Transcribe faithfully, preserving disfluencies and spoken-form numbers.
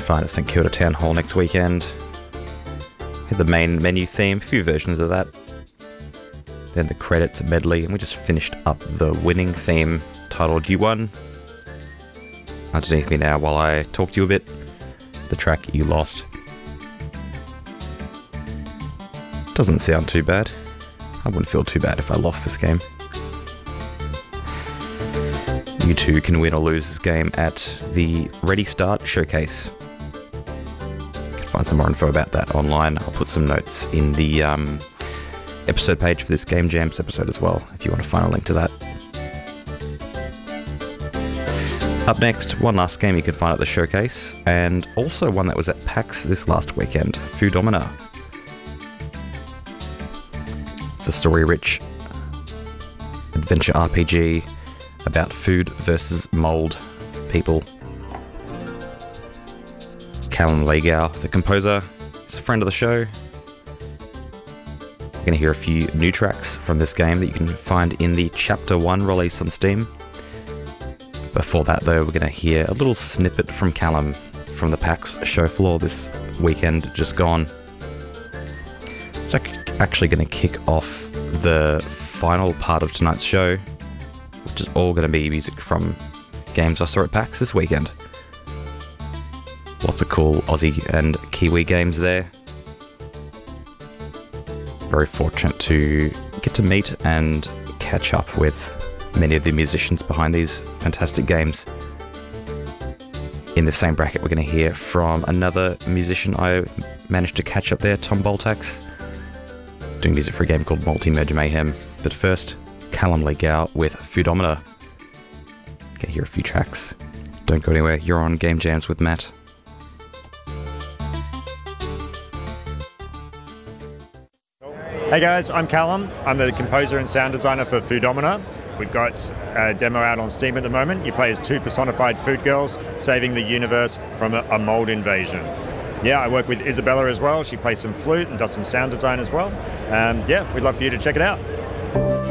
find at St Kilda Town Hall next weekend. Hit the main menu theme, a few versions of that. Then the credits medley, and we just finished up the winning theme titled You Won. Underneath me now, while I talk to you a bit, the track You Lost. Doesn't sound too bad. I wouldn't feel too bad if I lost this game. You too can win or lose this game at the Ready Start Showcase. You can find some more info about that online. I'll put some notes in the um, episode page for this Game Jams episode as well, if you want to find a link to that. Up next, one last game you can find at the showcase, and also one that was at PAX this last weekend, Foodomina. It's a story-rich adventure R P G about food versus mold people. Callum Legau, the composer, is a friend of the show. You're going to hear a few new tracks from this game that you can find in the Chapter one release on Steam. Before that, though, we're going to hear a little snippet from Callum from the PAX show floor this weekend just gone. It's actually going to kick off the final part of tonight's show, which is all going to be music from games I saw at PAX this weekend. Lots of cool Aussie and Kiwi games there. Very fortunate to get to meet and catch up with many of the musicians behind these fantastic games. In the same bracket, we're going to hear from another musician I managed to catch up there, Tom Boltax, doing music for a game called Multi-Merge Mayhem. But first, Callum Legau with Foodomina. Get hear a few tracks. Don't go anywhere, you're on Game Jams with Matt. Hey guys, I'm Callum. I'm the composer and sound designer for Foodomina. We've got a demo out on Steam at the moment. You play as two personified food girls saving the universe from a, a mold invasion. Yeah, I work with Isabella as well. She plays some flute and does some sound design as well. Um, yeah, we'd love for you to check it out.